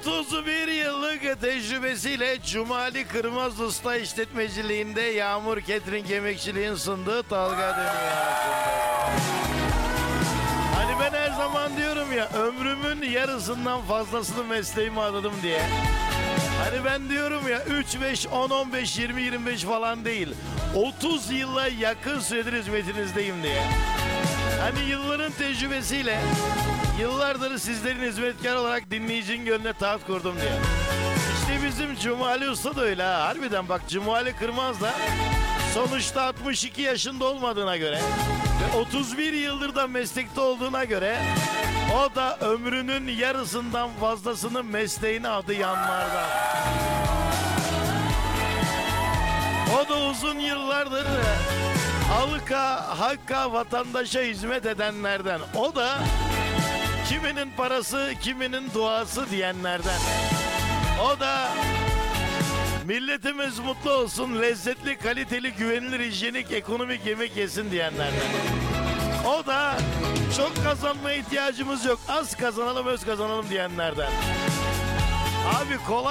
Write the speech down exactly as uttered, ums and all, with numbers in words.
otuz bir yıllık tecrübesiyle Cumali Kırmaz Usta işletmeciliğinde Yağmur Catering Yemekçiliğin sunduğu Talga Dönüyor. Hani ben her zaman diyorum ya, ömrümün yarısından fazlasını mesleğime adadım diye. Hani ben diyorum ya, üç, beş, on, on beş, yirmi, yirmi beş falan değil, otuz yıla yakın süredir hizmetinizdeyim diye. Hani yılların tecrübesiyle yıllardır sizlerin hizmetkar olarak dinleyicinin gönlüne taht kurdum diye. İşte bizim Cumali Usta da öyle ha. Harbiden bak, Cumali Kırmaz da sonuçta altmış iki yaşında olmadığına göre ve otuz bir yıldır da meslekte olduğuna göre o da ömrünün yarısından fazlasını mesleğine adayanlardan. O da uzun yıllardır halka, hakka, vatandaşa hizmet edenlerden. O da kiminin parası, kiminin duası diyenlerden. O da milletimiz mutlu olsun, lezzetli, kaliteli, güvenilir, hijyenik, ekonomik yemek yesin diyenlerden. O da çok kazanmaya ihtiyacımız yok, az kazanalım, öz kazanalım diyenlerden. Abi kolay.